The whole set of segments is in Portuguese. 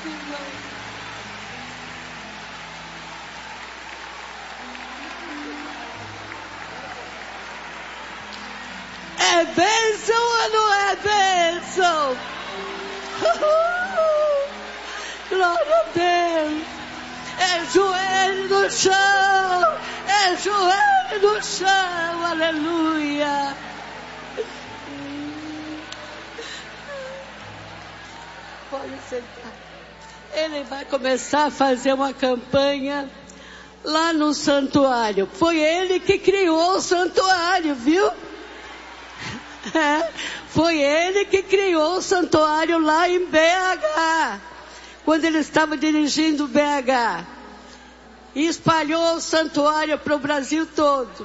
É bênção ou não é bênção? Glória a Deus. É joelho no chão. É joelho no chão. Aleluia. Pode sentar. Ele vai começar a fazer uma campanha lá no santuário. Foi ele que criou o santuário, viu? Foi ele que criou o santuário lá em BH, quando ele estava dirigindo BH, e espalhou o santuário para o Brasil todo.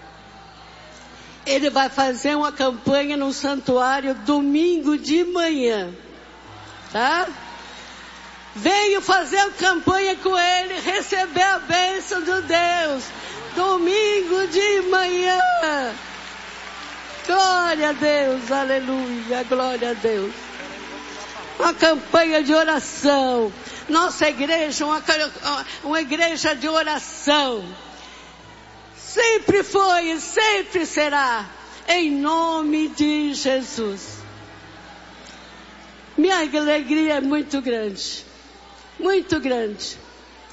Ele vai fazer uma campanha no santuário domingo de manhã, tá? Venho fazer campanha com ele, receber a bênção de Deus, domingo de manhã. Glória a Deus, aleluia, glória a Deus. Uma campanha de oração. Nossa igreja, uma igreja de oração. Sempre foi e sempre será, em nome de Jesus. Minha alegria é muito grande, muito grande.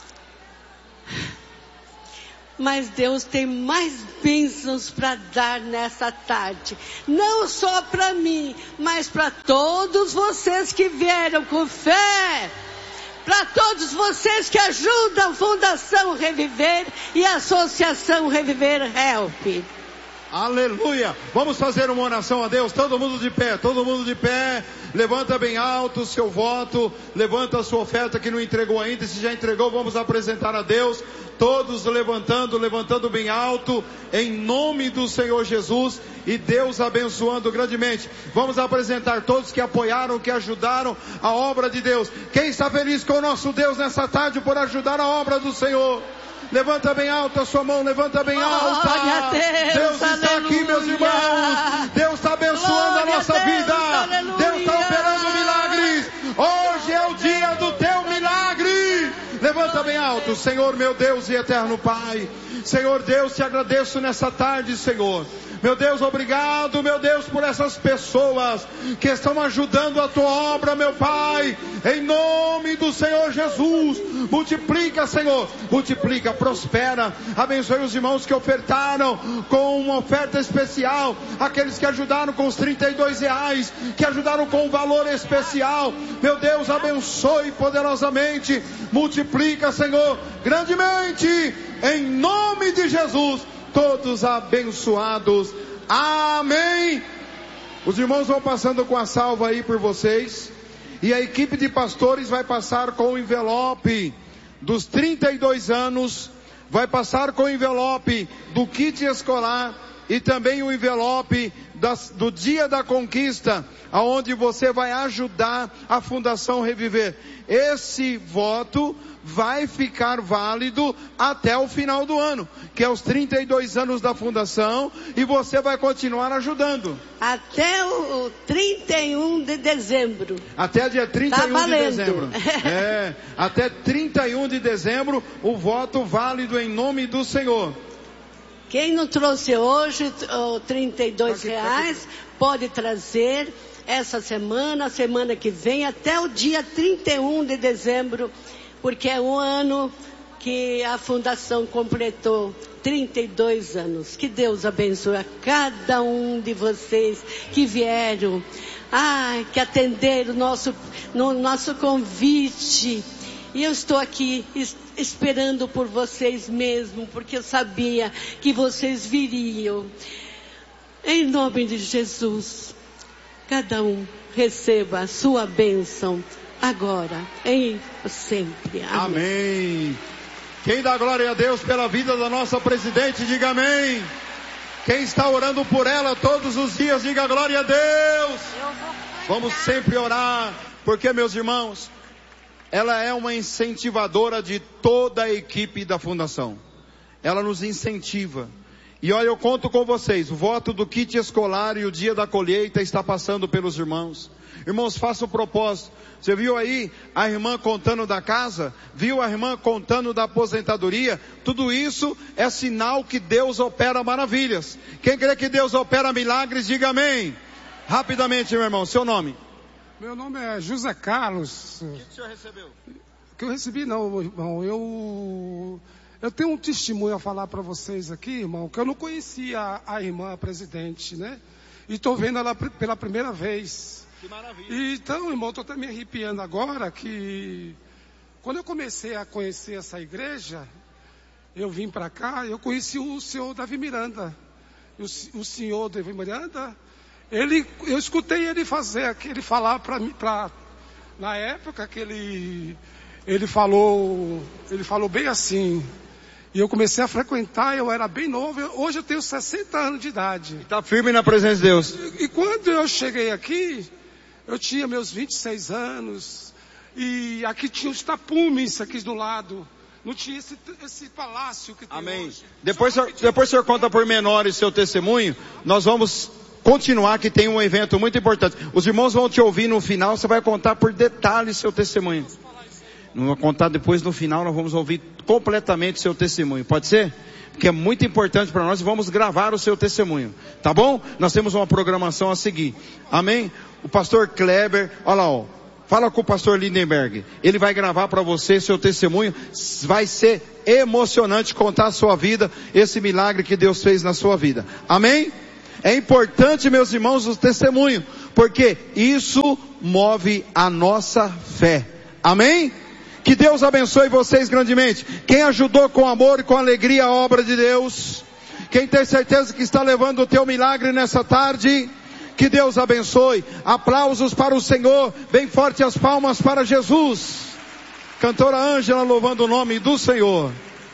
Mas Deus tem mais bênçãos para dar nessa tarde. Não só para mim, mas para todos vocês que vieram com fé. Para todos vocês que ajudam a Fundação Reviver e a Associação Reviver Help. Aleluia! Vamos fazer uma oração a Deus, todo mundo de pé, todo mundo de pé. Levanta bem alto o seu voto, levanta a sua oferta que não entregou ainda. Se já entregou, vamos apresentar a Deus. Todos levantando bem alto, em nome do Senhor Jesus, e Deus abençoando grandemente. Vamos apresentar todos que apoiaram, que ajudaram a obra de Deus. Quem está feliz com o nosso Deus nessa tarde por ajudar a obra do Senhor? Levanta bem alto a sua mão, levanta bem alta. Glória a Deus, Deus está aqui, meus irmãos. Deus está abençoando a nossa vida. Deus está operando milagres. Hoje é o dia do teu milagre. Levanta bem alto, Senhor, meu Deus e eterno Pai. Senhor Deus, te agradeço nessa tarde, Senhor. Meu Deus, obrigado, meu Deus, por essas pessoas que estão ajudando a tua obra, meu Pai. Em nome do Senhor Jesus, multiplica, Senhor, multiplica, prospera. Abençoe os irmãos que ofertaram com uma oferta especial, aqueles que ajudaram com os R$32, que ajudaram com um valor especial. Meu Deus, abençoe poderosamente, multiplica, Senhor, grandemente, em nome de Jesus. Todos abençoados. Amém. Os irmãos vão passando com a salva aí por vocês. E a equipe de pastores vai passar com o envelope dos 32 anos. Vai passar com o envelope do kit escolar. E também o envelope do Dia da Conquista, aonde você vai ajudar a Fundação Reviver. Esse voto vai ficar válido até o final do ano, que é os 32 anos da Fundação, e você vai continuar ajudando. Até o 31 de dezembro. Até dia 31 tá de dezembro. Até 31 de dezembro, o voto válido em nome do Senhor. Quem não trouxe hoje R$32, pode trazer essa semana, a semana que vem, até o dia 31 de dezembro, porque é o ano que a Fundação completou 32 anos. Que Deus abençoe a cada um de vocês que vieram, que atenderam no nosso convite. E eu estou aqui esperando por vocês mesmo, porque eu sabia que vocês viriam. Em nome de Jesus, cada um receba a sua bênção agora, em sempre. Amém. Amém. Quem dá glória a Deus pela vida da nossa presidente, diga amém. Quem está orando por ela todos os dias, diga glória a Deus. Vamos sempre orar, porque, meus irmãos, ela é uma incentivadora de toda a equipe da Fundação. Ela nos incentiva. E olha, eu conto com vocês, o voto do kit escolar e o dia da colheita está passando pelos irmãos. Irmãos, façam o propósito. Você viu aí a irmã contando da casa? Viu a irmã contando da aposentadoria? Tudo isso é sinal que Deus opera maravilhas. Quem crê que Deus opera milagres, diga amém. Rapidamente, meu irmão, seu nome? Meu nome é José Carlos. O que o senhor recebeu? O que eu recebi não, irmão. Eu tenho um testemunho a falar para vocês aqui, irmão, que eu não conhecia a irmã presidente, né? E estou vendo ela pela primeira vez. Que maravilha. Então, irmão, estou até me arrepiando agora que quando eu comecei a conhecer essa igreja, eu vim para cá, eu conheci o senhor Davi Miranda. O senhor Davi Miranda, eu escutei ele falar para mim, na época que ele falou bem assim. E eu comecei a frequentar, eu era bem novo, hoje eu tenho 60 anos de idade. Está firme na presença de Deus. E quando eu cheguei aqui, eu tinha meus 26 anos, e aqui tinha os tapumes aqui do lado. Não tinha esse palácio que tem Amém. hoje. Depois o senhor conta por menores seu testemunho. Nós vamos continuar, que tem um evento muito importante. Os irmãos vão te ouvir no final, você vai contar por detalhes seu testemunho. Não vou contar depois, no final nós vamos ouvir completamente seu testemunho. Pode ser? Porque é muito importante para nós e vamos gravar o seu testemunho. Tá bom? Nós temos uma programação a seguir. Amém? O pastor Kleber, olha lá, ó. Fala com o pastor Lindenberg. Ele vai gravar para você seu testemunho. Vai ser emocionante contar a sua vida, esse milagre que Deus fez na sua vida. Amém? É importante, meus irmãos, o testemunho, porque isso move a nossa fé. Amém? Que Deus abençoe vocês grandemente. Quem ajudou com amor e com alegria a obra de Deus, quem tem certeza que está levando o teu milagre nessa tarde, que Deus abençoe. Aplausos para o Senhor, bem forte as palmas para Jesus. Cantora Ângela louvando o nome do Senhor.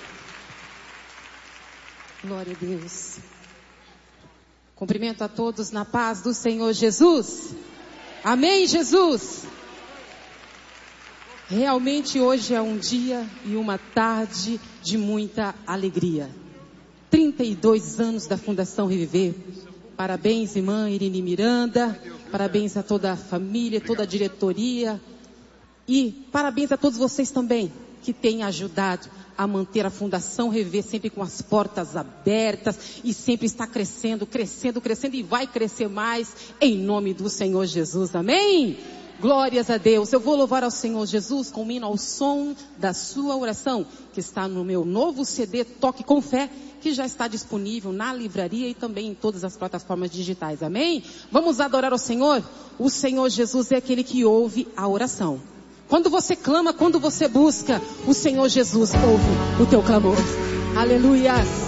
Glória a Deus. Cumprimento a todos na paz do Senhor Jesus. Amém, Jesus. Realmente hoje é um dia e uma tarde de muita alegria. 32 anos da Fundação Reviver. Parabéns, irmã Irine Miranda. Parabéns a toda a família, toda a diretoria. E parabéns a todos vocês também que têm ajudado a manter a Fundação Reviver sempre com as portas abertas e sempre está crescendo, crescendo, crescendo e vai crescer mais em nome do Senhor Jesus. Amém? Glórias a Deus. Eu vou louvar ao Senhor Jesus com o hino ao som da sua oração, que está no meu novo CD Toque com Fé, que já está disponível na livraria e também em todas as plataformas digitais. Amém? Vamos adorar ao Senhor? O Senhor Jesus é aquele que ouve a oração. Quando você clama, quando você busca, o Senhor Jesus ouve o teu clamor. Aleluia.